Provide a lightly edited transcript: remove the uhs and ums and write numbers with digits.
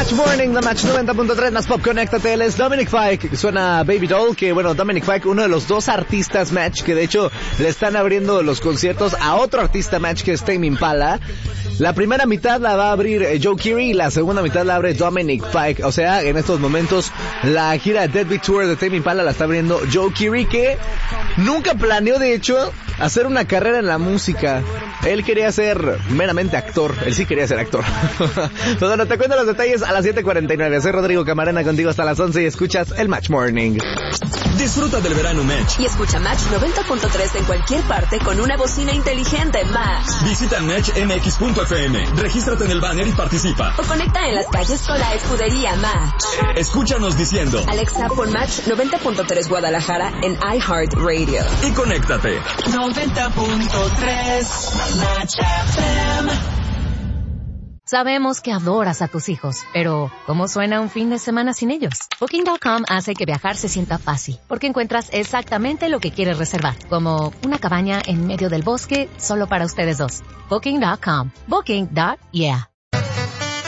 Match Morning, The Match 90.3, más pop, conéctate, él es Dominic Fike, suena Baby Doll, que bueno, Dominic Fike, uno de los dos artistas Match, que de hecho le están abriendo los conciertos a otro artista Match que es Tame Impala. La primera mitad la va a abrir Joe Keery y la segunda mitad la abre Dominic Fike, o sea, en estos momentos la gira Deadbeat Tour de Tame Impala la está abriendo Joe Keery, que nunca planeó de hecho hacer una carrera en la música. Él quería ser meramente actor, él sí quería ser actor. Pues bueno, te cuento los detalles a las 7:49. Soy Rodrigo Camarena contigo hasta las 11 y escuchas el Match Morning. Disfruta del verano Match. Y escucha Match 90.3 en cualquier parte con una bocina inteligente Match. Visita matchmx.fm, regístrate en el banner y participa. O conecta en las calles con la escudería Match. Escúchanos diciendo: Alexa, pon Match 90.3 Guadalajara en iHeartRadio. Y conéctate. 90.3 Match FM. Sabemos que adoras a tus hijos, pero ¿cómo suena un fin de semana sin ellos? Booking.com hace que viajar se sienta fácil, porque encuentras exactamente lo que quieres reservar, como una cabaña en medio del bosque solo para ustedes dos. Booking.com. Booking.yeah.